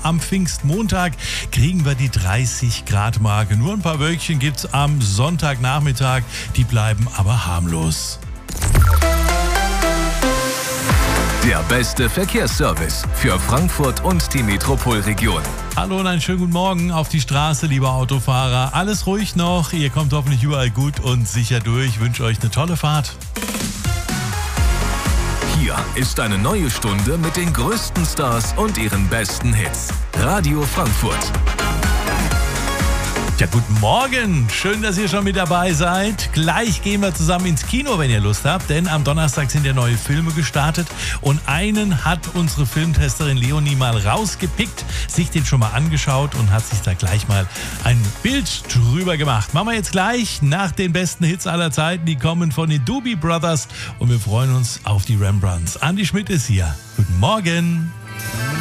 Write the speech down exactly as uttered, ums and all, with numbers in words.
am Pfingstmontag kriegen wir die dreißig Grad Marke. Nur ein paar Wölkchen gibt's am Sonntagnachmittag, die bleiben aber harmlos. Der beste Verkehrsservice für Frankfurt und die Metropolregion. Hallo und einen schönen guten Morgen auf die Straße, liebe Autofahrer. Alles ruhig noch, ihr kommt hoffentlich überall gut und sicher durch. Ich wünsche euch eine tolle Fahrt. Hier ist eine neue Stunde mit den größten Stars und ihren besten Hits. Radio Frankfurt. Ja, guten Morgen. Schön, dass ihr schon mit dabei seid. Gleich gehen wir zusammen ins Kino, wenn ihr Lust habt, denn am Donnerstag sind ja neue Filme gestartet und einen hat unsere Filmtesterin Leonie mal rausgepickt, sich den schon mal angeschaut und hat sich da gleich mal ein Bild drüber gemacht. Machen wir jetzt gleich nach den besten Hits aller Zeiten. Die kommen von den Doobie Brothers und wir freuen uns auf die Rembrandts. Andi Schmidt ist hier. Guten Morgen.